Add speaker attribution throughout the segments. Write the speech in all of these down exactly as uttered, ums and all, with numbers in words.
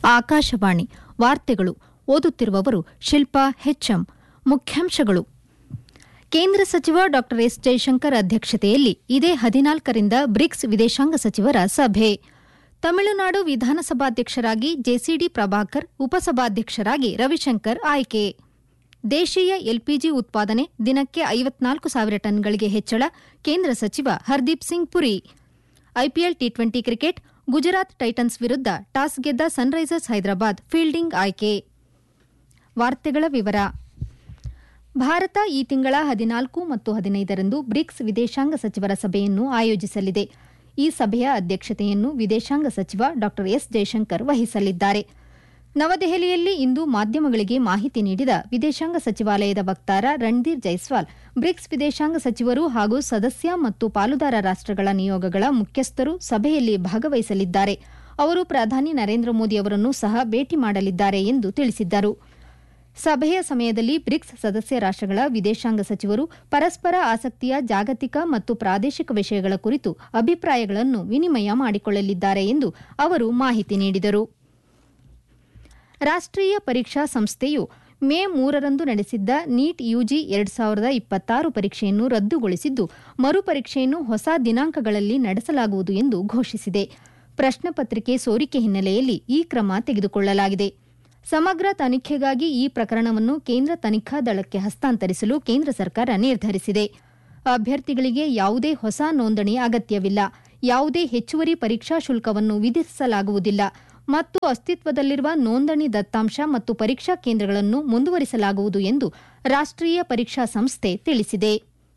Speaker 1: ಆಕಾಶವಾಣಿ ವಾರ್ತೆಗಳು ಓದುತ್ತಿರುವವರು ಶಿಲ್ಪಾ ಹೆಚ್ಎಂ. ಮುಖ್ಯಾಂಶಗಳು. ಕೇಂದ್ರ ಸಚಿವ ಡಾ ಎಸ್ ಜೈಶಂಕರ್ ಅಧ್ಯಕ್ಷತೆಯಲ್ಲಿ ಇದೇ ಹದಿನಾಲ್ಕರಿಂದ ಬ್ರಿಕ್ಸ್ ವಿದೇಶಾಂಗ ಸಚಿವರ ಸಭೆ. ತಮಿಳುನಾಡು ವಿಧಾನಸಭಾಧ್ಯಕ್ಷರಾಗಿ ಜೆಸಿಡಿ ಪ್ರಭಾಕರ್, ಉಪಸಭಾಧ್ಯಕ್ಷರಾಗಿ ರವಿಶಂಕರ್ ಆಯ್ಕೆ. ದೇಶೀಯ ಎಲ್ಪಿಜಿ ಉತ್ಪಾದನೆ ದಿನಕ್ಕೆ ಐವತ್ನಾಲ್ಕು ಸಾವಿರ ಟನ್ಗಳಿಗೆ ಹೆಚ್ಚಳ, ಕೇಂದ್ರ ಸಚಿವ Hardeep Singh Puri. IPL T twenty cricket, Gujarat Titans ವಿರುದ್ಧ ಟಾಸ್ ಗೆದ್ದ ಸನ್ರೈಸರ್ಸ್ ಹೈದರಾಬಾದ್ ಫೀಲ್ಡಿಂಗ್ ಆಯ್ಕೆ. ವಾರ್ತೆಗಳ ವಿವರ. ಭಾರತ ಈ ತಿಂಗಳ ಹದಿನಾಲ್ಕು ಮತ್ತು ಹದಿನೈದರಂದು ಬ್ರಿಕ್ಸ್ ವಿದೇಶಾಂಗ ಸಚಿವರ ಸಭೆಯನ್ನು ಆಯೋಜಿಸಲಿದೆ. ಈ ಸಭೆಯ ಅಧ್ಯಕ್ಷತೆಯನ್ನು ವಿದೇಶಾಂಗ ಸಚಿವ ಡಾ ಎಸ್ ಜೈಶಂಕರ್ ವಹಿಸಲಿದ್ದಾರೆ. ನವದೆಹಲಿಯಲ್ಲಿ ಇಂದು ಮಾಧ್ಯಮಗಳಿಗೆ ಮಾಹಿತಿ ನೀಡಿದ ವಿದೇಶಾಂಗ ಸಚಿವಾಲಯದ ವಕ್ತಾರ ರಣಧೀರ್ ಜೈಸ್ವಾಲ್, ಬ್ರಿಕ್ಸ್ ವಿದೇಶಾಂಗ ಸಚಿವರು ಹಾಗೂ ಸದಸ್ಯ ಮತ್ತು ಪಾಲುದಾರ ರಾಷ್ಟಗಳ ನಿಯೋಗಗಳ ಮುಖ್ಯಸ್ಥರು ಸಭೆಯಲ್ಲಿ ಭಾಗವಹಿಸಲಿದ್ದಾರೆ. ಅವರು ಪ್ರಧಾನಿ ನರೇಂದ್ರ ಮೋದಿ ಅವರನ್ನು ಸಹ ಭೇಟಿ ಮಾಡಲಿದ್ದಾರೆ ಎಂದು ತಿಳಿಸಿದ್ದರು. ಸಭೆಯ ಸಮಯದಲ್ಲಿ ಬ್ರಿಕ್ಸ್ ಸದಸ್ಯ ರಾಷ್ಟಗಳ ವಿದೇಶಾಂಗ ಸಚಿವರು ಪರಸ್ಪರ ಆಸಕ್ತಿಯ ಜಾಗತಿಕ ಮತ್ತು ಪ್ರಾದೇಶಿಕ ವಿಷಯಗಳ ಕುರಿತು ಅಭಿಪ್ರಾಯಗಳನ್ನು ವಿನಿಮಯ ಮಾಡಿಕೊಳ್ಳಲಿದ್ದಾರೆ ಎಂದು ಅವರು ಮಾಹಿತಿ ನೀಡಿದರು. ರಾಷ್ಟೀಯ ಪರೀಕ್ಷಾ ಸಂಸ್ಥೆಯು ಮೇ ಮೂರರಂದು ನಡೆಸಿದ್ದ ನೀಟ್ ಯುಜಿ ಎರಡು ಸಾವಿರದ ಇಪ್ಪತ್ತಾರು ಪರೀಕ್ಷೆಯನ್ನು ರದ್ದುಗೊಳಿಸಿದ್ದು, ಮರುಪರೀಕ್ಷೆಯನ್ನು ಹೊಸ ದಿನಾಂಕಗಳಲ್ಲಿ ನಡೆಸಲಾಗುವುದು ಎಂದು ಘೋಷಿಸಿದೆ. ಪ್ರಶ್ನೆಪತ್ರಿಕೆ ಸೋರಿಕೆ ಹಿನ್ನೆಲೆಯಲ್ಲಿ ಈ ಕ್ರಮ ತೆಗೆದುಕೊಳ್ಳಲಾಗಿದೆ. ಸಮಗ್ರ ತನಿಖೆಗಾಗಿ ಈ ಪ್ರಕರಣವನ್ನು ಕೇಂದ್ರ ತನಿಖಾ ದಳಕ್ಕೆ ಹಸ್ತಾಂತರಿಸಲು ಕೇಂದ್ರ ಸರ್ಕಾರ ನಿರ್ಧರಿಸಿದೆ. ಅಭ್ಯರ್ಥಿಗಳಿಗೆ ಯಾವುದೇ ಹೊಸ ನೋಂದಣಿ ಅಗತ್ಯವಿಲ್ಲ, ಯಾವುದೇ ಹೆಚ್ಚುವರಿ ಪರೀಕ್ಷಾ ಶುಲ್ಕವನ್ನು ವಿಧಿಸಲಾಗುವುದಿಲ್ಲ ಮತ್ತು ಅಸ್ತಿತ್ವದಲ್ಲಿರುವ ನೋಂದಣಿ ದತ್ತಾಂಶ ಮತ್ತು ಪರೀಕ್ಷಾ ಕೇಂದ್ರಗಳನ್ನು ಮುಂದುವರಿಸಲಾಗುವುದು ಎಂದು ರಾಷ್ಟೀಯ ಪರೀಕ್ಷಾ ಸಂಸ್ಥೆ ತಿಳಿಸಿದೆ.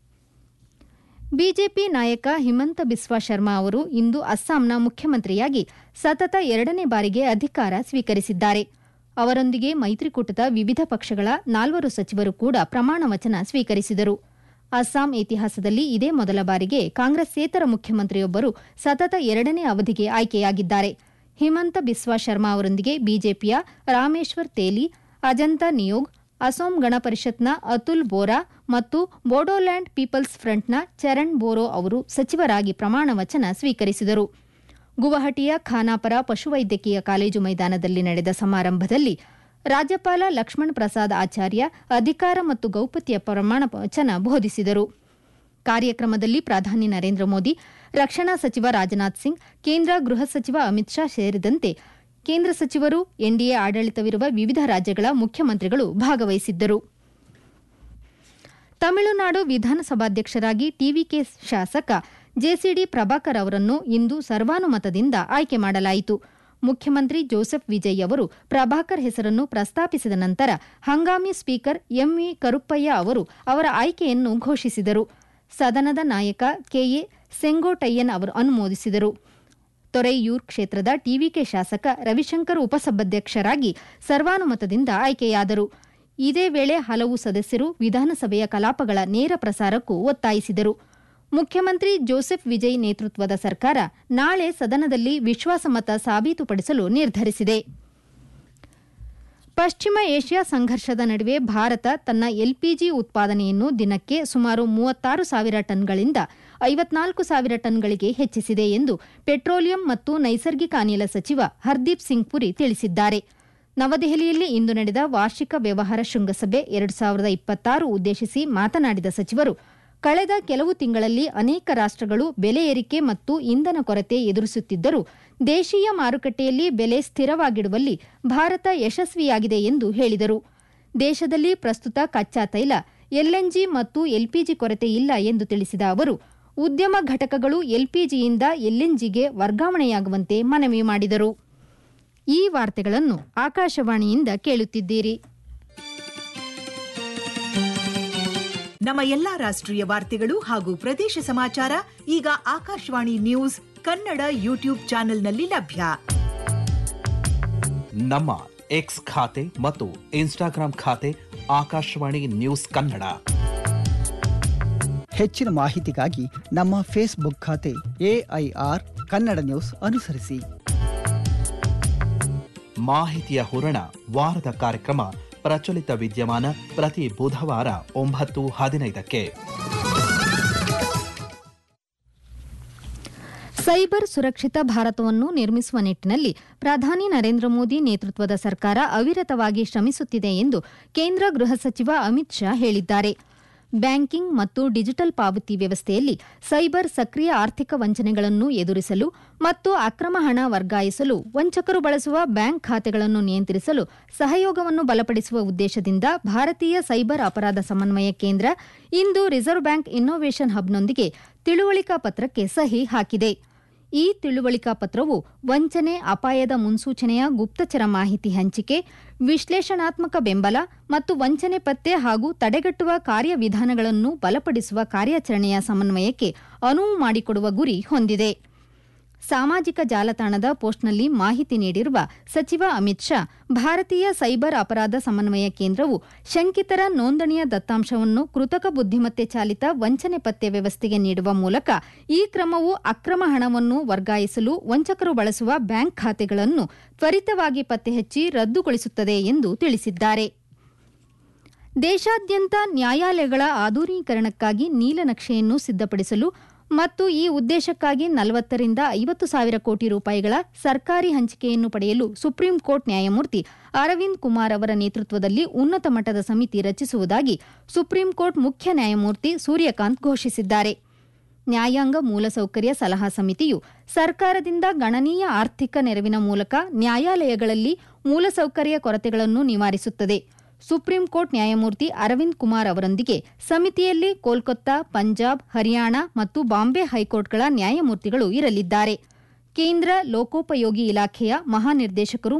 Speaker 1: ಬಿಜೆಪಿ ನಾಯಕ ಹಿಮಂತ ಬಿಸ್ವಾ ಶರ್ಮಾ ಅವರು ಇಂದು ಅಸ್ಸಾಂನ ಮುಖ್ಯಮಂತ್ರಿಯಾಗಿ ಸತತ ಎರಡನೇ ಬಾರಿಗೆ ಅಧಿಕಾರ ಸ್ವೀಕರಿಸಿದ್ದಾರೆ. ಅವರೊಂದಿಗೆ ಮೈತ್ರಿಕೂಟದ ವಿವಿಧ ಪಕ್ಷಗಳ ನಾಲ್ವರು ಸಚಿವರು ಕೂಡ ಪ್ರಮಾಣ ವಚನ ಸ್ವೀಕರಿಸಿದರು. ಅಸ್ಸಾಂ ಇತಿಹಾಸದಲ್ಲಿ ಇದೇ ಮೊದಲ ಬಾರಿಗೆ ಕಾಂಗ್ರೆಸ್ಸೇತರ ಮುಖ್ಯಮಂತ್ರಿಯೊಬ್ಬರು ಸತತ ಎರಡನೇ ಅವಧಿಗೆ ಆಯ್ಕೆಯಾಗಿದ್ದಾರೆ. ಹಿಮಂತ ಬಿಸ್ವಾ ಶರ್ಮಾ ಅವರೊಂದಿಗೆ ಬಿಜೆಪಿಯ ರಾಮೇಶ್ವರ್ ತೇಲಿ, ಅಜಂತಾ ನಿಯೋಗ್, ಅಸೋಂ ಗಣ ಪರಿಷತ್ನ ಅತುಲ್ ಬೋರಾ ಮತ್ತು ಬೋಡೋಲ್ಯಾಂಡ್ ಪೀಪಲ್ಸ್ ಫ್ರಂಟ್ನ ಚರಣ್ ಬೋರೋ ಅವರು ಸಚಿವರಾಗಿ ಪ್ರಮಾಣ ವಚನ ಸ್ವೀಕರಿಸಿದರು. ಗುವಾಹಟಿಯ ಖಾನಾಪರ ಪಶುವೈದ್ಯಕೀಯ ಕಾಲೇಜು ಮೈದಾನದಲ್ಲಿ ನಡೆದ ಸಮಾರಂಭದಲ್ಲಿ ರಾಜ್ಯಪಾಲ ಲಕ್ಷ್ಮಣ್ ಪ್ರಸಾದ್ ಆಚಾರ್ಯ ಅಧಿಕಾರ ಮತ್ತು ಗೌಪ್ಯತೆಯ ಪ್ರಮಾಣ ವಚನ ಬೋಧಿಸಿದರು. ಕಾರ್ಯಕ್ರಮದಲ್ಲಿ ಪ್ರಧಾನಿ ನರೇಂದ್ರ ಮೋದಿ, ರಕ್ಷಣಾ ಸಚಿವ ರಾಜನಾಥ್ ಸಿಂಗ್, ಕೇಂದ್ರ ಗೃಹ ಸಚಿವ ಅಮಿತ್ ಶಾ ಸೇರಿದಂತೆ ಕೇಂದ್ರ ಸಚಿವರು, ಎನ್ಡಿಎ ಆಡಳಿತವಿರುವ ವಿವಿಧ ರಾಜ್ಯಗಳ ಮುಖ್ಯಮಂತ್ರಿಗಳು ಭಾಗವಹಿಸಿದ್ದರು. ತಮಿಳುನಾಡು ವಿಧಾನಸಭಾಧ್ಯಕ್ಷರಾಗಿ ಟಿವಿಕೆ ಶಾಸಕ ಜೆಸಿಡಿ ಪ್ರಭಾಕರ್ ಅವರನ್ನು ಇಂದು ಸರ್ವಾನುಮತದಿಂದ ಆಯ್ಕೆ ಮಾಡಲಾಯಿತು. ಮುಖ್ಯಮಂತ್ರಿ ಜೋಸೆಫ್ ವಿಜಯ್ ಅವರು ಪ್ರಭಾಕರ್ ಹೆಸರನ್ನು ಪ್ರಸ್ತಾಪಿಸಿದ ನಂತರ ಹಂಗಾಮಿ ಸ್ಪೀಕರ್ ಎಂವಿ ಕರುಪ್ಪಯ್ಯ ಅವರು ಅವರ ಆಯ್ಕೆಯನ್ನು ಘೋಷಿಸಿದರು. ಸದನದ ನಾಯಕ ಕೆಎ ಸೆಂಗೋಟಯ್ಯನ್ ಅವರು ಅನುಮೋದಿಸಿದರು. ತೊರೈಯೂರ್ ಕ್ಷೇತ್ರದ ಟಿವಿಕೆ ಶಾಸಕ ರವಿಶಂಕರ್ ಉಪಸಭಾಧ್ಯಕ್ಷರಾಗಿ ಸರ್ವಾನುಮತದಿಂದ ಆಯ್ಕೆಯಾದರು. ಇದೇ ವೇಳೆ ಹಲವು ಸದಸ್ಯರು ವಿಧಾನಸಭೆಯ ಕಲಾಪಗಳ ನೇರ ಪ್ರಸಾರಕ್ಕೂ ಒತ್ತಾಯಿಸಿದರು. ಮುಖ್ಯಮಂತ್ರಿ ಜೋಸೆಫ್ ವಿಜಯ್ ನೇತೃತ್ವದ ಸರ್ಕಾರ ನಾಳೆ ಸದನದಲ್ಲಿ ವಿಶ್ವಾಸಮತ ಸಾಬೀತುಪಡಿಸಲು ನಿರ್ಧರಿಸಿದೆ. ಪಶ್ಚಿಮ ಏಷ್ಯಾ ಸಂಘರ್ಷದ ನಡುವೆ ಭಾರತ ತನ್ನ ಎಲ್ಪಿಜಿ ಉತ್ಪಾದನೆಯನ್ನು ದಿನಕ್ಕೆ ಸುಮಾರು ಮೂವತ್ತಾರು ಸಾವಿರ ಟನ್ಗಳಿಂದ ಐವತ್ನಾಲ್ಕು ಸಾವಿರ ಟನ್ಗಳಿಗೆ ಹೆಚ್ಚಿಸಿದೆ ಎಂದು ಪೆಟ್ರೋಲಿಯಂ ಮತ್ತು ನೈಸರ್ಗಿಕ ಅನಿಲ ಸಚಿವ ಹರ್ದೀಪ್ ಸಿಂಗ್ ಪುರಿ ತಿಳಿಸಿದ್ದಾರೆ. ನವದೆಹಲಿಯಲ್ಲಿ ಇಂದು ನಡೆದ ವಾರ್ಷಿಕ ವ್ಯವಹಾರ ಶೃಂಗಸಭೆ ಎರಡು ಸಾವಿರದ ಇಪ್ಪತ್ತಾರು ಉದ್ದೇಶಿಸಿ ಮಾತನಾಡಿದ ಸಚಿವರು, ಕಳೆದ ಕೆಲವು ತಿಂಗಳಲ್ಲಿ ಅನೇಕ ರಾಷ್ಟಗಳು ಬೆಲೆ ಏರಿಕೆ ಮತ್ತು ಇಂಧನ ಕೊರತೆ ಎದುರಿಸುತ್ತಿದ್ದರೂ ದೇಶೀಯ ಮಾರುಕಟ್ಟೆಯಲ್ಲಿ ಬೆಲೆ ಸ್ಥಿರವಾಗಿಡುವಲ್ಲಿ ಭಾರತ ಯಶಸ್ವಿಯಾಗಿದೆ ಎಂದು ಹೇಳಿದರು. ದೇಶದಲ್ಲಿ ಪ್ರಸ್ತುತ ಕಚ್ಚಾ ತೈಲ, ಎಲ್ಎನ್ಜಿ ಮತ್ತು ಎಲ್ಪಿಜಿ ಕೊರತೆ ಇಲ್ಲ ಎಂದು ತಿಳಿಸಿದ ಅವರು, ಉದ್ಯಮ ಘಟಕಗಳು ಎಲ್ಪಿಜಿಯಿಂದ ಎಲ್ಎನ್ಜಿಗೆ ವರ್ಗಾವಣೆಯಾಗುವಂತೆ ಮನವಿ ಮಾಡಿದರು. ಈ ವಾರ್ತೆಗಳನ್ನು ಆಕಾಶವಾಣಿಯಿಂದ ಕೇಳುತ್ತಿದ್ದೀರಿ.
Speaker 2: ನಮ್ಮ ಎಲ್ಲಾ ರಾಷ್ಟ್ರೀಯ ವಾರ್ತೆಗಳು ಹಾಗೂ ಪ್ರದೇಶ ಸಮಾಚಾರ ಈಗ ಆಕಾಶವಾಣಿ ನ್ಯೂಸ್ ಕನ್ನಡ ಯೂಟ್ಯೂಬ್ ಚಾನೆಲ್ನಲ್ಲಿ ಲಭ್ಯ.
Speaker 3: ನಮ್ಮ ಎಕ್ಸ್ ಖಾತೆ ಮತ್ತು ಇನ್ಸ್ಟಾಗ್ರಾಂ ಖಾತೆ ಆಕಾಶವಾಣಿ ನ್ಯೂಸ್ ಕನ್ನಡ.
Speaker 4: ಹೆಚ್ಚಿನ ಮಾಹಿತಿಗಾಗಿ ನಮ್ಮ ಫೇಸ್ಬುಕ್ ಖಾತೆ ಎಐಆರ್ ಕನ್ನಡ ನ್ಯೂಸ್ ಅನುಸರಿಸಿ.
Speaker 3: ಮಾಹಿತಿಯ ಹೂರಣ ವಾರದ ಕಾರ್ಯಕ್ರಮ ಪ್ರಚಲಿತ ವಿದ್ಯಮಾನ ಪ್ರತಿ ಬುಧವಾರ ಒಂಬತ್ತು ಹದಿನೈದಕ್ಕೆ.
Speaker 1: ಸೈಬರ್ ಸುರಕ್ಷಿತ ಭಾರತವನ್ನು ನಿರ್ಮಿಸುವ ನಿಟ್ಟಿನಲ್ಲಿ ಪ್ರಧಾನಿ ನರೇಂದ್ರ ಮೋದಿ ನೇತೃತ್ವದ ಸರ್ಕಾರ ಅವಿರತವಾಗಿ ಶ್ರಮಿಸುತ್ತಿದೆ ಎಂದು ಕೇಂದ್ರ ಗೃಹ ಸಚಿವ ಅಮಿತ್ ಶಾ ಹೇಳಿದ್ದಾರೆ. ಬ್ಯಾಂಕಿಂಗ್ ಮತ್ತು ಡಿಜಿಟಲ್ ಪಾವತಿ ವ್ಯವಸ್ಥೆಯಲ್ಲಿ ಸೈಬರ್ ಸಕ್ರಿಯ ಆರ್ಥಿಕ ವಂಚನೆಗಳನ್ನು ಎದುರಿಸಲು ಮತ್ತು ಅಕ್ರಮ ಹಣ ವರ್ಗಾಯಿಸಲು ವಂಚಕರು ಬಳಸುವ ಬ್ಯಾಂಕ್ ಖಾತೆಗಳನ್ನು ನಿಯಂತ್ರಿಸಲು ಸಹಯೋಗವನ್ನು ಬಲಪಡಿಸುವ ಉದ್ದೇಶದಿಂದ ಭಾರತೀಯ ಸೈಬರ್ ಅಪರಾಧ ಸಮನ್ವಯ ಕೇಂದ್ರ ಇಂದು ರಿಸರ್ವ್ ಬ್ಯಾಂಕ್ ಇನ್ನೋವೇಷನ್ ಹಬ್ನೊಂದಿಗೆ ತಿಳುವಳಿಕಾ ಪತ್ರಕ್ಕೆ ಸಹಿ ಹಾಕಿದೆ. ಈ ತಿಳುವಳಿಕಾ ಪತ್ರವು ವಂಚನೆ, ಅಪಾಯದ ಮುನ್ಸೂಚನೆಯ ಗುಪ್ತಚರ ಮಾಹಿತಿ ಹಂಚಿಕೆ, ವಿಶ್ಲೇಷಣಾತ್ಮಕ ಬೆಂಬಲ ಮತ್ತು ವಂಚನೆ ಪತ್ತೆ ಹಾಗೂ ತಡೆಗಟ್ಟುವ ಕಾರ್ಯವಿಧಾನಗಳನ್ನು ಬಲಪಡಿಸುವ ಕಾರ್ಯಾಚರಣೆಯ ಸಮನ್ವಯಕ್ಕೆ ಅನುವು ಮಾಡಿಕೊಡುವ ಗುರಿ ಹೊಂದಿದೆ. ಸಾಮಾಜಿಕ ಜಾಲತಾಣದ ಪೋಸ್ಟ್ನಲ್ಲಿ ಮಾಹಿತಿ ನೀಡಿರುವ ಸಚಿವ ಅಮಿತ್ ಶಾ, ಭಾರತೀಯ ಸೈಬರ್ ಅಪರಾಧ ಸಮನ್ವಯ ಕೇಂದ್ರವು ಶಂಕಿತರ ನೋಂದಣಿಯ ದತ್ತಾಂಶವನ್ನು ಕೃತಕ ಬುದ್ದಿಮತ್ತೆ ಚಾಲಿತ ವಂಚನೆ ಪತ್ತೆ ವ್ಯವಸ್ಥೆಗೆ ನೀಡುವ ಮೂಲಕ ಈ ಕ್ರಮವು ಅಕ್ರಮ ಹಣವನ್ನು ವರ್ಗಾಯಿಸಲು ವಂಚಕರು ಬಳಸುವ ಬ್ಯಾಂಕ್ ಖಾತೆಗಳನ್ನು ತ್ವರಿತವಾಗಿ ಪತ್ತೆಹಚ್ಚಿ ರದ್ದುಗೊಳಿಸುತ್ತದೆ ಎಂದು ತಿಳಿಸಿದ್ದಾರೆ. ದೇಶಾದ್ಯಂತ ನ್ಯಾಯಾಲಯಗಳ ಆಧುನೀಕರಣಕ್ಕಾಗಿ ನೀಲನಕ್ಷೆಯನ್ನು ಸಿದ್ಧಪಡಿಸಲು ಮತ್ತು ಈ ಉದ್ದೇಶಕ್ಕಾಗಿ ನಲವತ್ತರಿಂದ ಐವತ್ತು ಸಾವಿರ ಕೋಟಿ ರೂಪಾಯಿಗಳ ಸರ್ಕಾರಿ ಹಂಚಿಕೆಯನ್ನು ಪಡೆಯಲು ಸುಪ್ರೀಂ ಕೋರ್ಟ್ ನ್ಯಾಯಮೂರ್ತಿ ಅರವಿಂದ್ ಕುಮಾರ್ ಅವರ ನೇತೃತ್ವದಲ್ಲಿ ಉನ್ನತ ಮಟ್ಟದ ಸಮಿತಿ ರಚಿಸುವುದಾಗಿ ಸುಪ್ರೀಂ ಕೋರ್ಟ್ ಮುಖ್ಯ ನ್ಯಾಯಮೂರ್ತಿ ಸೂರ್ಯಕಾಂತ್ ಘೋಷಿಸಿದ್ದಾರೆ. ನ್ಯಾಯಾಂಗ ಮೂಲಸೌಕರ್ಯ ಸಲಹಾ ಸಮಿತಿಯು ಸರ್ಕಾರದಿಂದ ಗಣನೀಯ ಆರ್ಥಿಕ ನೆರವಿನ ಮೂಲಕ ನ್ಯಾಯಾಲಯಗಳಲ್ಲಿ ಮೂಲಸೌಕರ್ಯ ಕೊರತೆಗಳನ್ನು ನಿವಾರಿಸುತ್ತದೆ. ಸುಪ್ರೀಂ ಕೋರ್ಟ್ ನ್ಯಾಯಮೂರ್ತಿ ಅರವಿಂದ್ ಕುಮಾರ್ ಅವರೊಂದಿಗೆ ಸಮಿತಿಯಲ್ಲಿ ಕೋಲ್ಕತ್ತಾ, ಪಂಜಾಬ್, ಹರಿಯಾಣ ಮತ್ತು ಬಾಂಬೆ ಹೈಕೋರ್ಟ್ಗಳ ನ್ಯಾಯಮೂರ್ತಿಗಳು ಇರಲಿದ್ದಾರೆ. ಕೇಂದ್ರ ಲೋಕೋಪಯೋಗಿ ಇಲಾಖೆಯ ಮಹಾನಿರ್ದೇಶಕರು